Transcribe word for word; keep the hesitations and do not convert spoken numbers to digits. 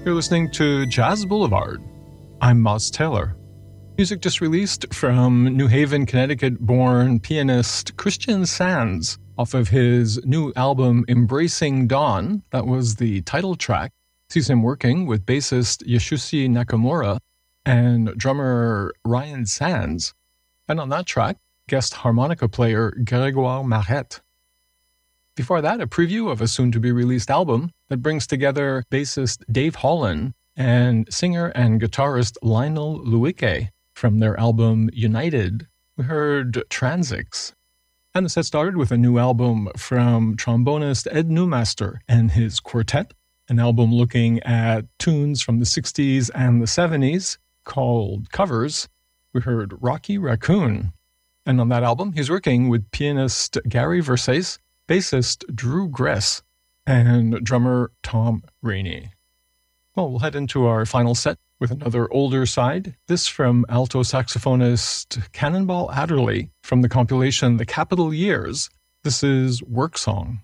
You're listening to Jazz Boulevard. I'm Moz Taylor. Music just released from New Haven, Connecticut-born pianist Christian Sands off of his new album Embracing Dawn. That was the title track. Sees him working with bassist Yasushi Nakamura and drummer Ryan Sands. And on that track, guest harmonica player Grégoire Marette. Before that, a preview of a soon-to-be-released album that brings together bassist Dave Holland and singer and guitarist Lionel Loueke. From their album United, we heard Transix. And the set started with a new album from trombonist Ed Newmaster and his quartet, an album looking at tunes from the sixties and the seventies called Covers. We heard Rocky Raccoon. And on that album, he's working with pianist Gary Versace, bassist Drew Gress, and drummer Tom Rainey. Well, we'll head into our final set with another older side. This from alto saxophonist Cannonball Adderley from the compilation The Capitol Years. This is Work Song.